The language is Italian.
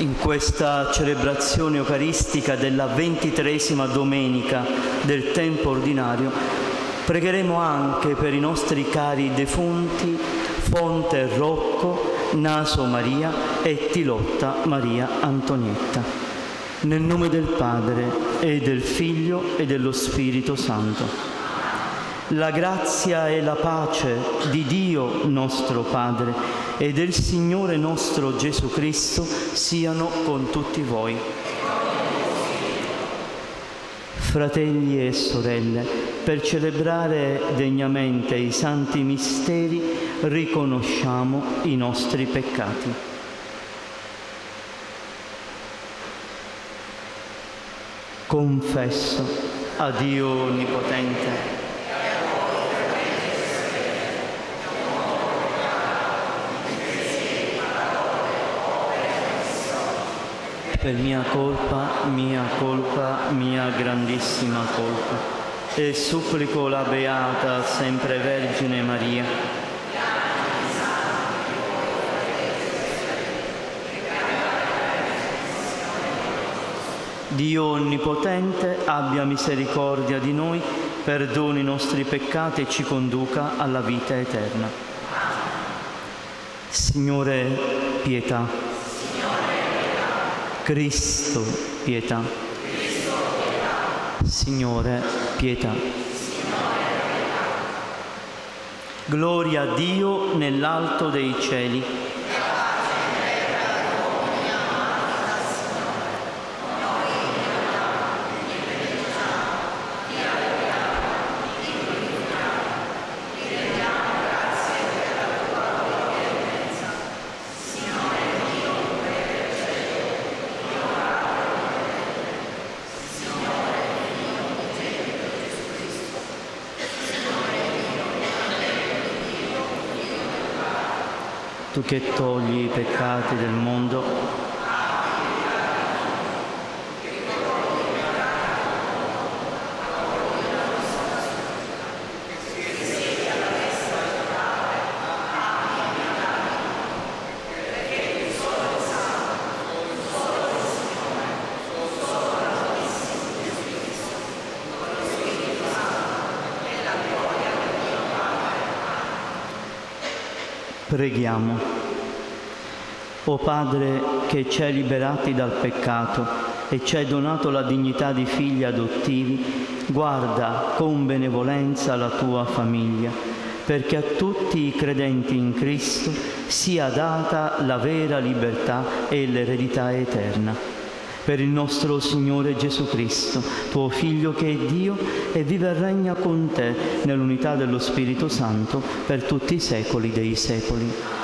In questa celebrazione eucaristica della 23ª domenica del tempo ordinario pregheremo anche per i nostri cari defunti Fonte Rocco, Naso Maria e Tilotta Maria Antonietta. Nel nome del Padre e del Figlio e dello Spirito Santo. La grazia e la pace di Dio nostro Padre e del Signore nostro Gesù Cristo siano con tutti voi. Fratelli e sorelle, per celebrare degnamente i santi misteri riconosciamo i nostri peccati. Confesso a Dio Onnipotente per mia colpa, mia grandissima colpa, e supplico la Beata sempre Vergine Maria, Dio Onnipotente abbia misericordia di noi, perdoni i nostri peccati e ci conduca alla vita eterna. Signore, pietà. Cristo, pietà. Signore, pietà. Gloria a Dio nell'alto dei cieli. Tu che togli i peccati del mondo, preghiamo. O Padre che ci hai liberati dal peccato e ci hai donato la dignità di figli adottivi, guarda con benevolenza la tua famiglia, perché a tutti i credenti in Cristo sia data la vera libertà e l'eredità eterna. Per il nostro Signore Gesù Cristo, tuo Figlio che è Dio e vive e regna con te nell'unità dello Spirito Santo per tutti i secoli dei secoli.